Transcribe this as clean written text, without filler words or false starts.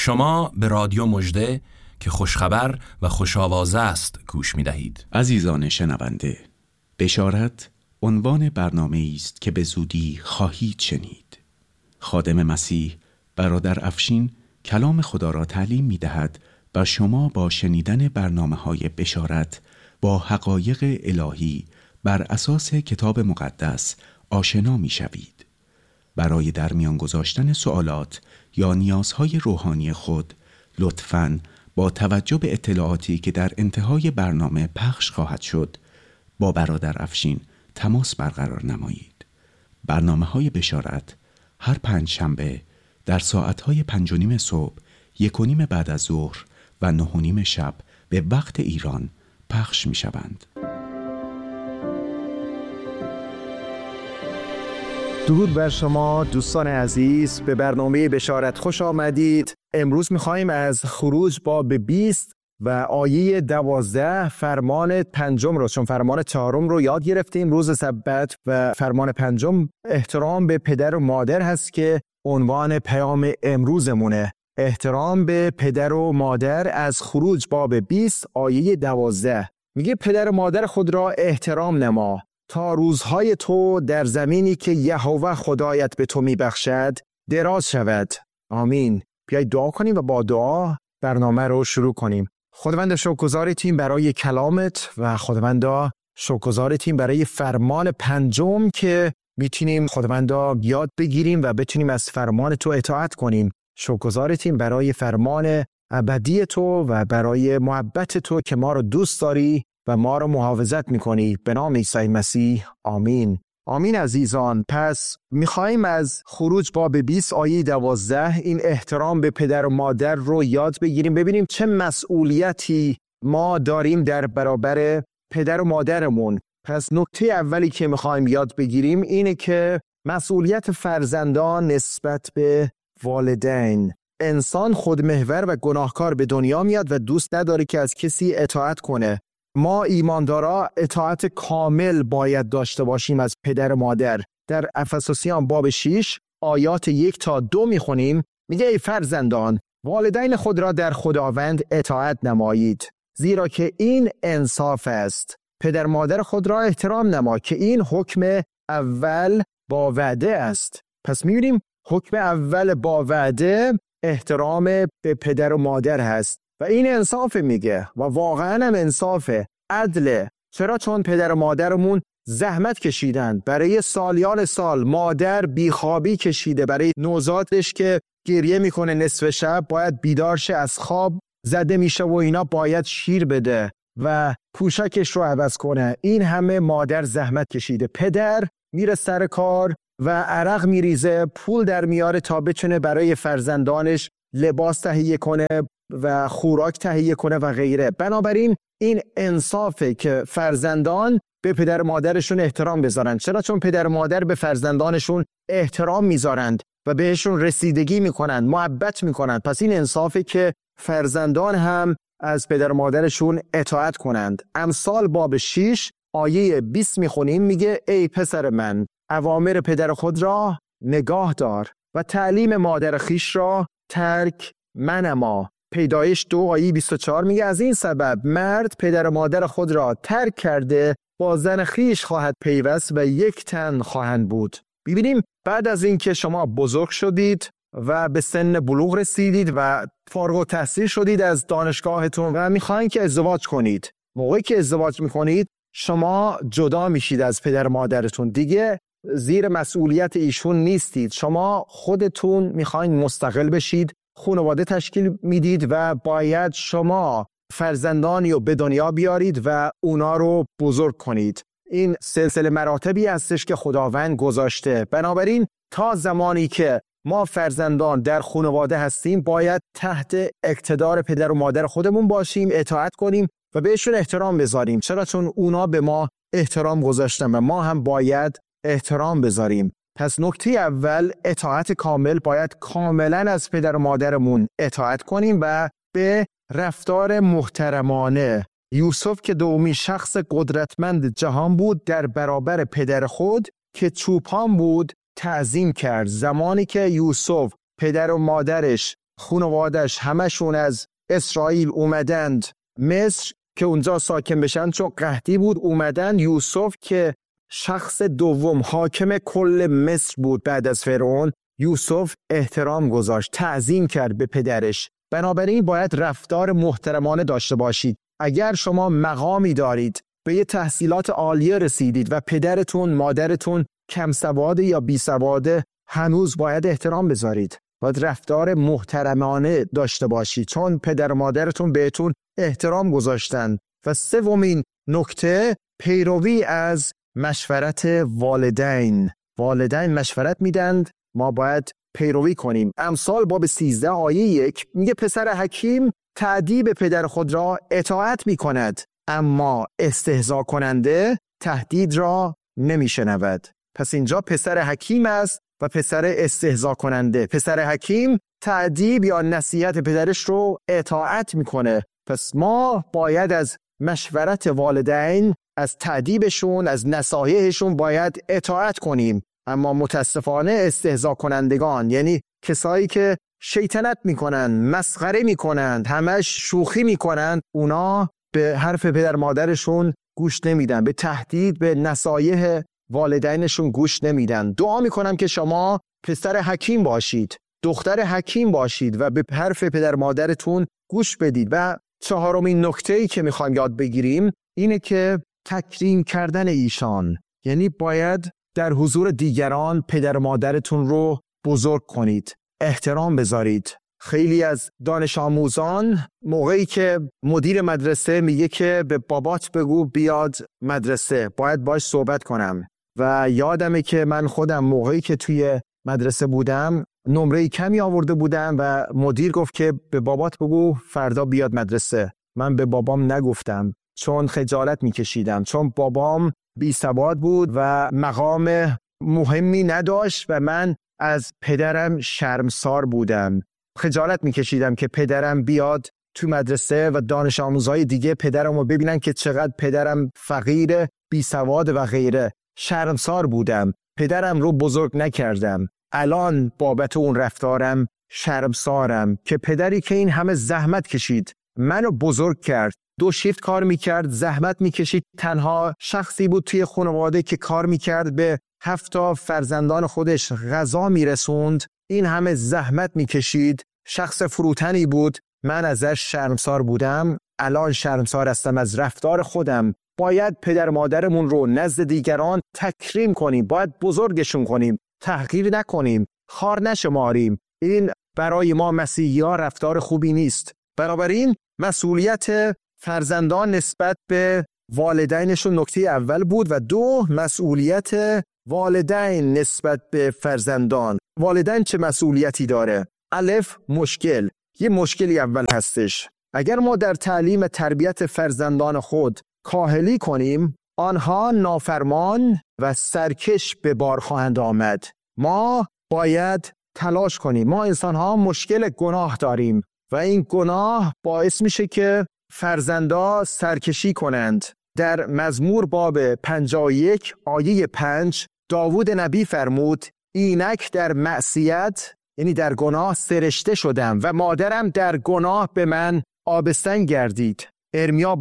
شما به رادیو مژده که خوشخبر و خوش‌آوازه است گوش می‌دهید. عزیزان شنونده، بشارت عنوان برنامه‌ای است که به زودی خواهید شنید. خادم مسیح برادر افشین کلام خدا را تعلیم می‌دهد و شما با شنیدن برنامه‌های بشارت با حقایق الهی بر اساس کتاب مقدس آشنا می‌شوید. برای در میان گذاشتن سوالات یا نیازهای روحانی خود لطفاً با توجه به اطلاعاتی که در انتهای برنامه پخش خواهد شد با برادر افشین تماس برقرار نمایید. برنامه‌های بشارت هر پنجشنبه در ساعت‌های 5:30 صبح، 1:30 بعد از ظهر و 9:30 شب به وقت ایران پخش می‌شوند. درود بر شما دوستان عزیز، به برنامه بشارت خوش آمدید. امروز می‌خوایم از خروج باب 20 و آیه 12 فرمان پنجم رو، چون فرمان چهارم رو یاد گرفتیم روز سبت و فرمان پنجم احترام به پدر و مادر هست که عنوان پیام امروزمونه. احترام به پدر و مادر از خروج باب 20 آیه 12 میگه پدر و مادر خود را احترام نما تا روزهای تو در زمینی که یهوه خدایت به تو میبخشد دراز شود. آمین. بیایید دعا کنیم و با دعا برنامه رو شروع کنیم. خداوند شکرگزاریم برای کلامت و خداوند شکرگزاریم برای فرمان پنجم که میتونیم خداوند یاد بگیریم و بتونیم از فرمان تو اطاعت کنیم. شکرگزاریم برای فرمان ابدی تو و برای محبت تو که ما رو دوست داری و ما رو محافظت میکنی. به نام عیسی مسیح. آمین. آمین عزیزان. پس میخواییم از خروج باب 20 آیه 12 این احترام به پدر و مادر رو یاد بگیریم، ببینیم چه مسئولیتی ما داریم در برابر پدر و مادرمون. پس نکته اولی که میخواییم یاد بگیریم اینه که مسئولیت فرزندان نسبت به والدین. انسان خودمحور و گناهکار به دنیا میاد و دوست نداره که از کسی اطاعت کنه. ما ایماندارا اطاعت کامل باید داشته باشیم از پدر و مادر. در افسوسیان باب 6 آیات 1 تا 2 میخونیم، میگه ای فرزندان والدین خود را در خداوند اطاعت نمایید، زیرا که این انصاف است. پدر مادر خود را احترام نما که این حکم اول با وعده است. پس میبینیم حکم اول با وعده احترام به پدر و مادر هست و این انصاف میگه و واقعا هم انصافه، عدله. چرا؟ چون پدر و مادرمون زحمت کشیدن برای سالیان سال. مادر بیخوابی کشیده برای نوزادش که گریه میکنه نصف شب، باید بیدار شه، از خواب زده میشه و اینا باید شیر بده و پوشکش رو عوض کنه. این همه مادر زحمت کشیده. پدر میره سر کار و عرق میریزه، پول در میاره تا بتونه برای فرزندانش لباس تهیه کنه و خوراک تهیه کنه و غیره. بنابراین این انصافه که فرزندان به پدر مادرشون احترام بذارن. چرا؟ چون پدر مادر به فرزندانشون احترام میذارند و بهشون رسیدگی میکنن، محبت میکنن. پس این انصافه که فرزندان هم از پدر مادرشون اطاعت کنند. امثال باب 6 آیه 20 میخونیم، میگه ای پسر من اوامر پدر خود را نگاه دار و تعلیم مادر خیش را ترک منما. پیدایش 2 آیه 24 میگه از این سبب مرد پدر و مادر خود را ترک کرده با زن خیش خواهد پیوست و یک تن خواهند بود. ببینیم بعد از این که شما بزرگ شدید و به سن بلوغ رسیدید و فارغ التحصیل شدید از دانشگاهتون و میخواین که ازدواج کنید، موقعی که ازدواج میکنید شما جدا میشید از پدر مادرتون، دیگه زیر مسئولیت ایشون نیستید. شما خودتون میخواین مستقل بشید، خانواده تشکیل میدید و باید شما فرزندانی رو به دنیا بیارید و اونا رو بزرگ کنید. این سلسله مراتبی هستش که خداوند گذاشته. بنابراین تا زمانی که ما فرزندان در خانواده هستیم باید تحت اقتدار پدر و مادر خودمون باشیم، اطاعت کنیم و بهشون احترام بذاریم. چرا؟ چون اونا به ما احترام گذاشتن و ما هم باید احترام بذاریم. پس نکته اول اطاعت کامل، باید کاملا از پدر و مادرمون اطاعت کنیم و به رفتار محترمانه. یوسف که دومین شخص قدرتمند جهان بود در برابر پدر خود که چوپان بود تعظیم کرد. زمانی که یوسف پدر و مادرش خانوادش همشون از اسرائیل اومدند مصر که اونجا ساکن بشن، چون قحطی بود اومدن. یوسف که شخص دوم حاکم کل مصر بود بعد از فرعون، یوسف احترام گذاشت، تعظیم کرد به پدرش. بنابراین باید رفتار محترمانه داشته باشید. اگر شما مقامی دارید، به یه تحصیلات عالیه رسیدید و پدرتون، مادرتون کم سواده یا بی سواده، هنوز باید احترام بذارید. باید رفتار محترمانه داشته باشید، چون پدر و مادرتون بهتون احترام گذاشتن. و سومین نکته، پیروی از مشورت والدین. والدین مشورت میدند، ما باید پیروی کنیم. امثال باب 13 آیه 1 میگه پسر حکیم تأدیب پدر خود را اطاعت میکند، اما استهزا کننده تهدید را نمیشنود. پس اینجا پسر حکیم است و پسر استهزا کننده. پسر حکیم تأدیب یا نصیحت پدرش رو اطاعت میکنه. پس ما باید از مشورت والدین، از تأدیبشون، از نصایحشون باید اطاعت کنیم. اما متاسفانه استهزا کنندگان، یعنی کسایی که شیطنت میکنن، مسخره میکنن، همش شوخی میکنن، اونا به حرف پدر مادرشون گوش نمیدن، به تهدید، به نصایح والدینشون گوش نمیدن. دعا میکنم که شما پسر حکیم باشید، دختر حکیم باشید و به حرف پدر مادرتون گوش بدید. و چهارمین نکته‌ای که میخوایم یاد بگیریم اینه که تکریم کردن ایشان، یعنی باید در حضور دیگران پدر مادرتون رو بزرگ کنید، احترام بذارید. خیلی از دانش آموزان موقعی که مدیر مدرسه میگه که به بابات بگو بیاد مدرسه، باید باش صحبت کنم. و یادمه که من خودم موقعی که توی مدرسه بودم نمره کمی آورده بودم و مدیر گفت که به بابات بگو فردا بیاد مدرسه. من به بابام نگفتم چون خجالت میکشیدم، چون بابام بی سواد بود و مقام مهمی نداشت و من از پدرم شرمسار بودم. خجالت میکشیدم که پدرم بیاد تو مدرسه و دانش آموزهای دیگه پدرم رو ببینن که چقدر پدرم فقیر، بی سواد و غیره. شرمسار بودم، پدرم رو بزرگ نکردم. الان بابت اون رفتارم شرمسارم که پدری که این همه زحمت کشید، منو بزرگ کرد، 2 شیفت کار میکرد، زحمت میکشید، تنها شخصی بود توی خانواده که کار میکرد، به 7 فرزندان خودش غذا میرسوند، این همه زحمت میکشید، شخص فروتنی بود. من ازش شرمسار بودم، الان شرمسار هستم از رفتار خودم. باید پدر مادرمون رو نزد دیگران تکریم کنیم، باید بزرگشون کنیم، تحقیر نکنیم، خوار نشماریم. این برای ما مسیحی‌ها رفتار خوبی نیست. بنابراین مسئولیت فرزندان نسبت به والدینشون نکته اول بود. و 2، مسئولیت والدین نسبت به فرزندان. والدین چه مسئولیتی داره؟ الف، مشکل. یه مشکلی اول هستش. اگر ما در تعلیم تربیت فرزندان خود کاهلی کنیم، آنها نافرمان و سرکش به بار خواهند آمد. ما باید تلاش کنیم. ما انسان‌ها مشکل گناه داریم و این گناه باعث میشه که فرزندا سرکشی کنند. در مزمور باب 51 آیه 5 داوود نبی فرمود اینک در معصیت، یعنی در گناه سرشته شدم و مادرم در گناه به من آبستن گردید. ارمیا